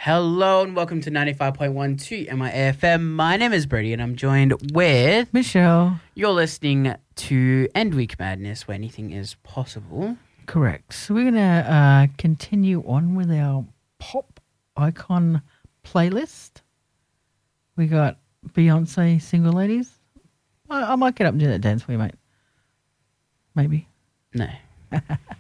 Hello and welcome to 95.12 MIFM. My name is Brady and I'm joined with Michelle. You're listening to End Week Madness, where anything is possible. Correct. So we're going to continue on with our pop icon playlist. We got Beyonce, Single Ladies. I might get up and do that dance for you, mate. Maybe. No. You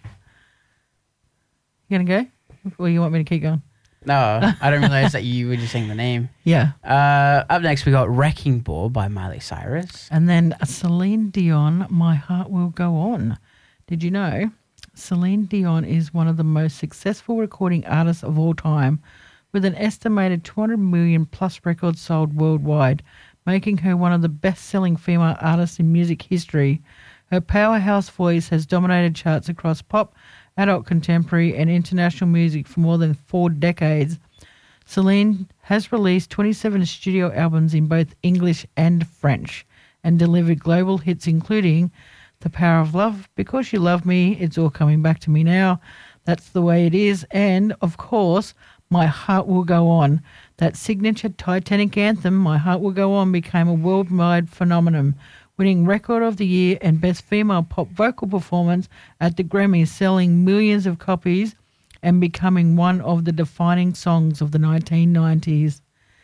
going to go? Or you want me to keep going? No, I don't realize that you were just saying the name. Yeah. Up next, we got Wrecking Ball by Miley Cyrus. And then Celine Dion, My Heart Will Go On. Did you know Celine Dion is one of the most successful recording artists of all time, with an estimated 200 million plus records sold worldwide, making her one of the best-selling female artists in music history. Her powerhouse voice has dominated charts across pop, adult contemporary and international music for more than 4 decades. Celine has released 27 studio albums in both English and French and delivered global hits including The Power of Love, Because You Love Me, It's All Coming Back to Me Now, That's the Way It Is, and, of course, My Heart Will Go On. That signature Titanic anthem, My Heart Will Go On, became a worldwide phenomenon, winning Record of the Year and Best Female Pop Vocal Performance at the Grammys, selling millions of copies and becoming one of the defining songs of the 1990s.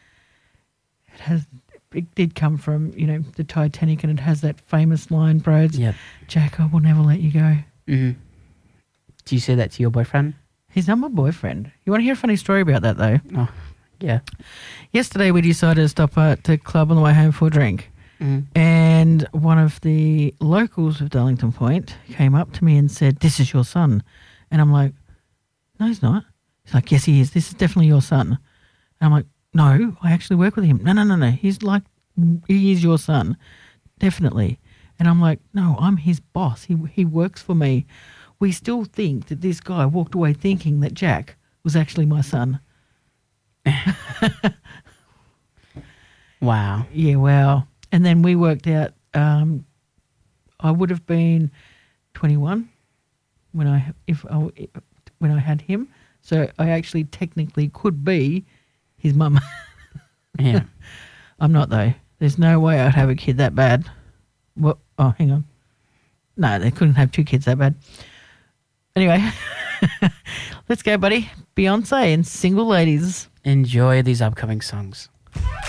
It did come from, the Titanic, and it has that famous line, Broads, Yep. Jack, I will never let you go. Mm-hmm. Do you say that to your boyfriend? He's not my boyfriend. You want to hear a funny story about that, though? Oh, yeah. Yesterday we decided to stop at the club on the way home for a drink. Mm-hmm. And one of the locals of Darlington Point came up to me and said, "This is your son." And I'm like, "No, he's not." He's like, "Yes, he is. This is definitely your son." And I'm like, "No, I actually work with him." No. He's like, "He is your son. Definitely." And I'm like, "No, I'm his boss. He works for me." We still think that this guy walked away thinking that Jack was actually my son. Wow. Yeah, wow. And then we worked out I would have been 21 when I had him. So I actually technically could be his mum. Yeah. I'm not, though. There's no way I'd have a kid that bad. What? Oh, hang on. No, they couldn't have 2 kids that bad. Anyway, let's go, buddy. Beyonce and Single Ladies. Enjoy these upcoming songs.